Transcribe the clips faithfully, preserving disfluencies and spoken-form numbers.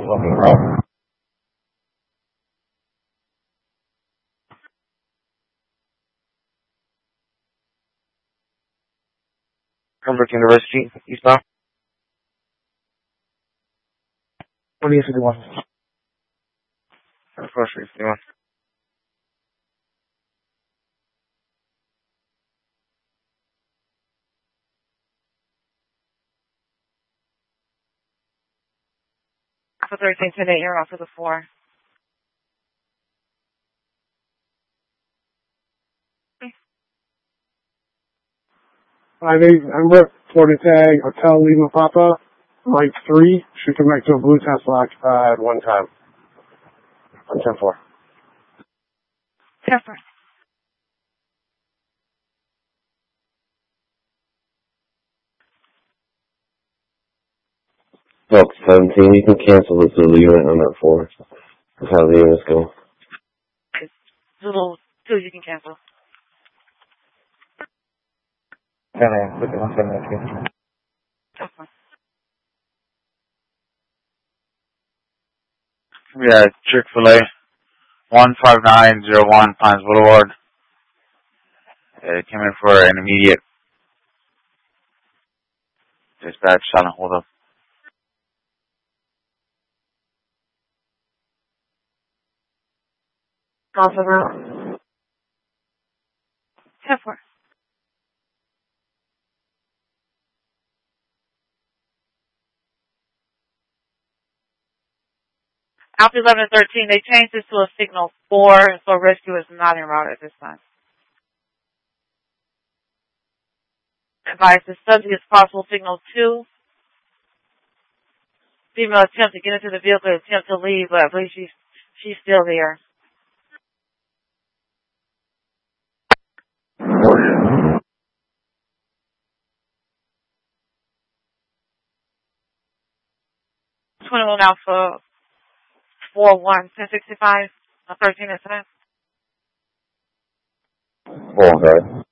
looking route. Pembroke University, eastbound. twenty fifty-one. First fifty-one. For thirteen ten eight, you're off to the four. Five eight, Ember, Florida tag, Hotel Lima Papa, Mike three, should connect to a blue Tesla occupied one time. On ten four. ten four. Delta seventeen, you can cancel the Zulu unit on that four. That's how the units go. Zulu two, you can cancel. ten a.m. fifty-one seventy-two. Okay. Yeah, Chick-fil-A, one five nine zero one Pines Boulevard. It came in for an immediate dispatch, silent hold up. Also route. ten four. Alpha eleven and thirteen, they changed this to a signal four, so rescue is not en route at this time. Advise the subject is possible signal two. Female attempt to get into the vehicle, attempt to leave, but I believe she's, she's still there. twenty-one Alpha four one ten sixty-five, a thirteen incident. Four, okay.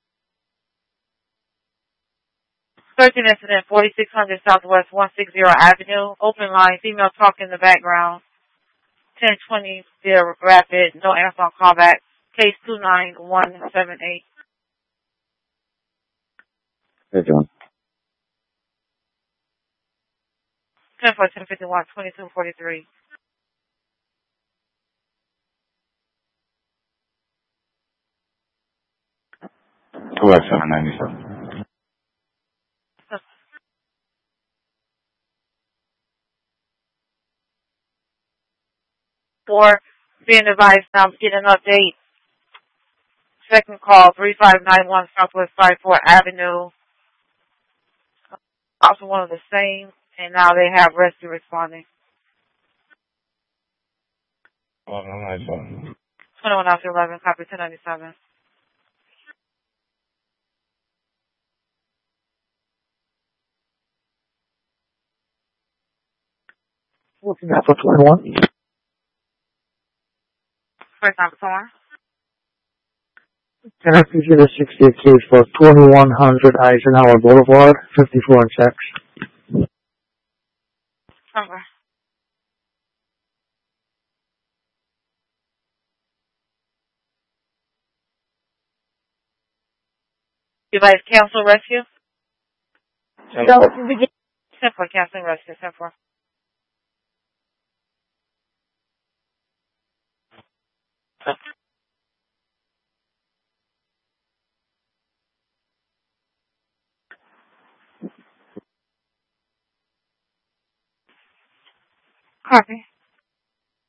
thirteen incident, forty-six hundred Southwest one sixty Avenue. Open line, female talk in the background. ten twenty Via Rapid, no answer on callback. Case two nine one seven eight. fifty-one. ten four ten fifty-one, twenty-two forty-three. two X seven ninety-seven. Four, being advised now, get an update. Second call, three five nine one Southwest five four Avenue. Also one of the same, and now they have rescue responding. Oh, no, nice one. twenty-one after eleven, copy ten ninety-seven. Looking at for twenty-one. First time before. Can I please get a sixty case for twenty-one hundred Eisenhower Boulevard, fifty-four and checks? Number. Device cancel rescue? ten four. ten four, canceling rescue, ten four. Copy.